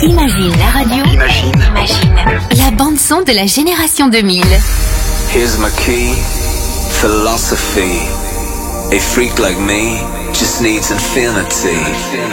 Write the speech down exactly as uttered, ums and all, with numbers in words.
Imagine la radio. Imagine. Imagine la bande son de la génération deux mille. Here's my key, philosophy. A freak like me just needs infinity.